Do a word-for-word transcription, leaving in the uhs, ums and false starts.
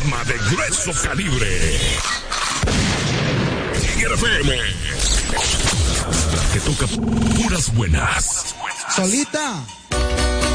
arma de grueso calibre. Tiger F M. La que toca puras buenas. Solita.